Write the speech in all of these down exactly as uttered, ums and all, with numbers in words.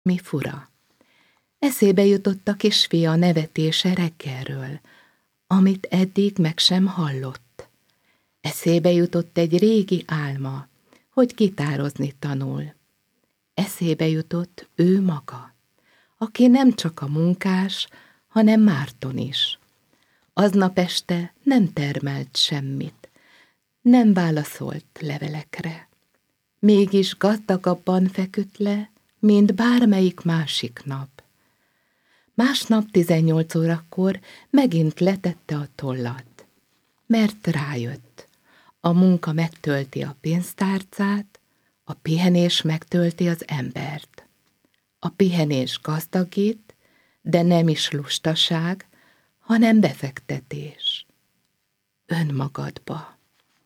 Mi fura. Eszébe jutott a kisfia nevetése reggelről, amit eddig meg sem hallott. Eszébe jutott egy régi álma, hogy gitározni tanul. Eszébe jutott ő maga, aki nem csak a munkás, hanem Márton is. Aznap este nem termelt semmit, nem válaszolt levelekre. Mégis gazdagabban feküdt le, mint bármelyik másik nap. Másnap tizennyolc órakor megint letette a tollat, mert rájött. A munka megtölti a pénztárcát, a pihenés megtölti az embert. A pihenés gazdagít, de nem is lustaság, hanem befektetés. Önmagadba.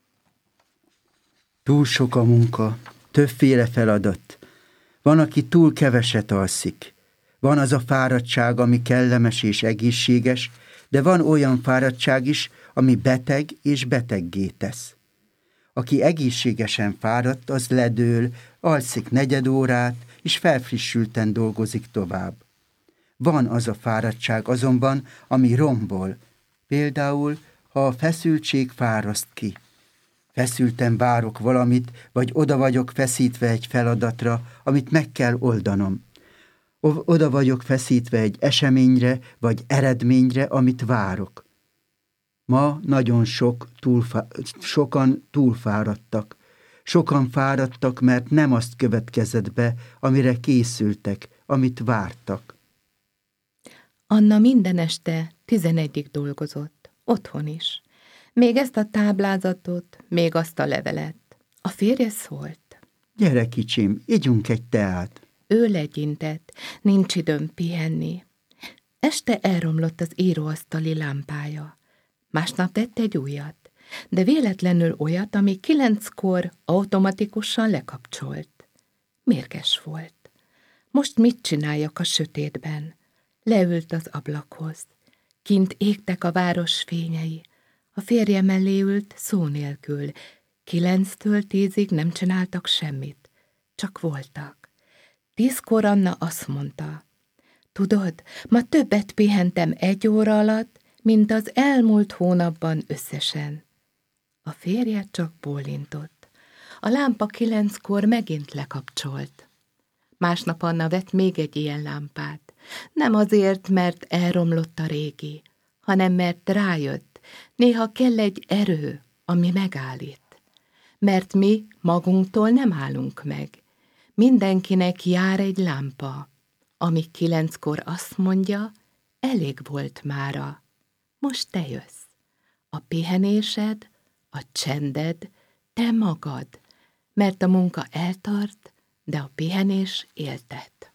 Túl sok a munka, többféle feladat. Van, aki túl keveset alszik. Van az a fáradtság, ami kellemes és egészséges, de van olyan fáradtság is, ami beteg és beteggé tesz. Aki egészségesen fáradt, az ledől, alszik negyed órát, és felfrissülten dolgozik tovább. Van az a fáradtság azonban, ami rombol, például, ha a feszültség fáraszt ki. Feszülten várok valamit, vagy oda vagyok feszítve egy feladatra, amit meg kell oldanom. Oda vagyok feszítve egy eseményre, vagy eredményre, amit várok. Ma nagyon sok túlfá- sokan túlfáradtak. Sokan fáradtak, mert nem azt következett be, amire készültek, amit vártak. Anna minden este tizenegyig dolgozott, otthon is. Még ezt a táblázatot, még azt a levelet. A férje szólt. Gyere, kicsim, igyunk egy teát. Ő legyintett, nincs időm pihenni. Este elromlott az íróasztali lámpája. Másnap tett egy újat, de véletlenül olyat, ami kilenckor automatikusan lekapcsolt. Mérges volt. Most mit csináljak a sötétben? Leült az ablakhoz. Kint égtek a város fényei. A férje mellé ült szó nélkül. Kilenctől tízig nem csináltak semmit. Csak voltak. Tízkor Anna azt mondta. Tudod, ma többet pihentem egy óra alatt, mint az elmúlt hónapban összesen. A férje csak bólintott. A lámpa kilenckor megint lekapcsolt. Másnap Anna vett még egy ilyen lámpát. Nem azért, mert elromlott a régi, hanem mert rájött, néha kell egy erő, ami megállít. Mert mi magunktól nem állunk meg. Mindenkinek jár egy lámpa, ami kilenckor azt mondja, elég volt mára. Most te jössz. A pihenésed, a csended, te magad, mert a munka eltart, de a pihenés éltet.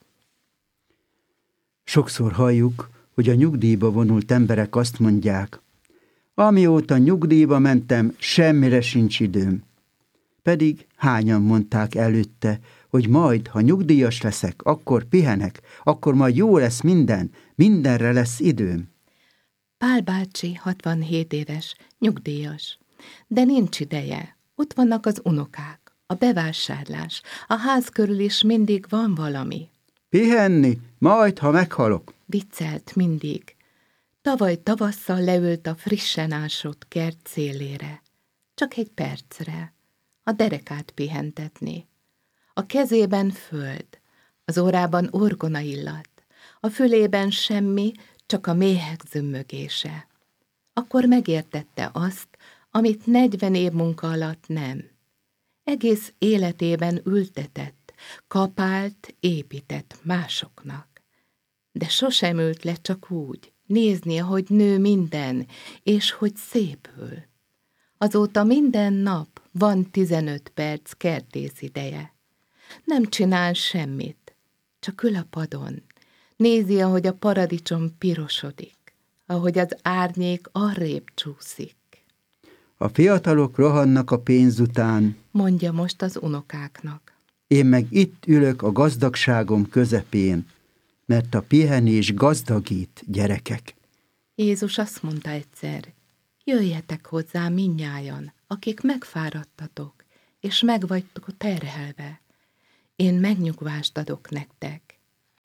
Sokszor halljuk, hogy a nyugdíjba vonult emberek azt mondják, amióta nyugdíjba mentem, semmire sincs időm. Pedig hányan mondták előtte, hogy majd, ha nyugdíjas leszek, akkor pihenek, akkor majd jó lesz minden, mindenre lesz időm. Pál bácsi hatvanhét éves, nyugdíjas, de nincs ideje. Ott vannak az unokák, a bevásárlás, a ház körül is mindig van valami. Pihenni, majd, ha meghalok. Viccelt mindig. Tavaly tavasszal leült a frissen ásott kert szélére. Csak egy percre. A derekát pihentetni. A kezében föld, az órában orgona illat, a fülében semmi, csak a méhek zümmögése. Akkor megértette azt, amit negyven év munka alatt nem. Egész életében ültetett, kapált, épített másoknak. De sosem ült le csak úgy, nézni, ahogy nő minden, és hogy szépül. Azóta minden nap van tizenöt perc kertész ideje. Nem csinál semmit, csak ül a padon. Nézi, ahogy a paradicsom pirosodik, ahogy az árnyék arrébb csúszik. A fiatalok rohannak a pénz után, mondja most az unokáknak. Én meg itt ülök a gazdagságom közepén, mert a pihenés gazdagít, gyerekek. Jézus azt mondta egyszer, jöjjetek hozzám mindnyájan, akik megfáradtatok, és meg vagytok terhelve. Én megnyugvást adok nektek.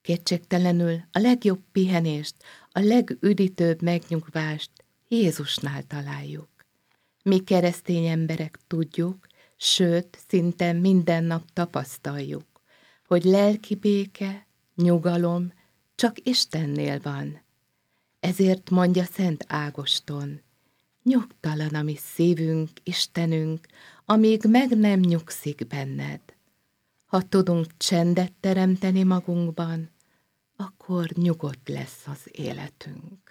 Kétségtelenül a legjobb pihenést, a legüdítőbb megnyugvást Jézusnál találjuk. Mi keresztény emberek tudjuk, sőt, szinte minden nap tapasztaljuk, hogy lelki béke, nyugalom csak Istennél van. Ezért mondja Szent Ágoston, nyugtalan a mi szívünk, Istenünk, amíg meg nem nyugszik benned. Ha tudunk csendet teremteni magunkban, akkor nyugodt lesz az életünk.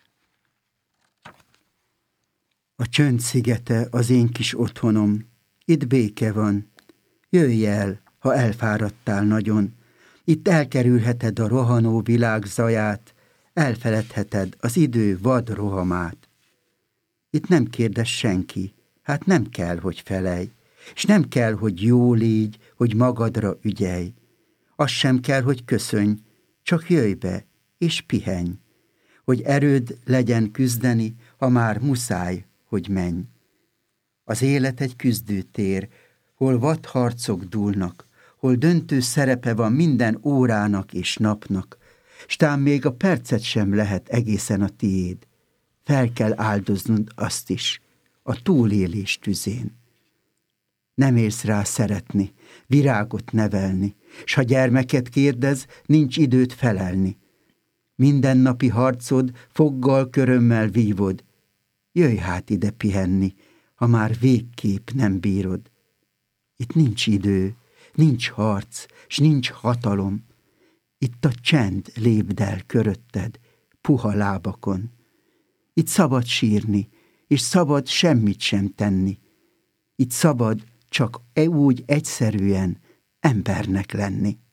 A csönd szigete az én kis otthonom, itt béke van. Jöjj el, ha elfáradtál nagyon, itt elkerülheted a rohanó világ zaját, elfeledheted az idő vad rohamát. Itt nem kérdez senki, hát nem kell, hogy felej, és nem kell, hogy jó légy, hogy magadra ügyelj. Az sem kell, hogy köszönj, csak jöjj be, és pihenj, hogy erőd legyen küzdeni, ha már muszáj, hogy menj. Az élet egy küzdőtér, hol vad harcok dúlnak, hol döntő szerepe van minden órának és napnak, s tán még a percet sem lehet egészen a tiéd. Fel kell áldoznod azt is, a túlélés tüzén. Nem érsz rá szeretni, virágot nevelni, s ha gyermeket kérdez, nincs időt felelni. Mindennapi harcod foggal, körömmel vívod. Jöjj hát ide pihenni, ha már végképp nem bírod. Itt nincs idő, nincs harc, s nincs hatalom. Itt a csend lépd el körötted, puha lábakon. Itt szabad sírni, és szabad semmit sem tenni. Itt szabad csak úgy egyszerűen embernek lenni.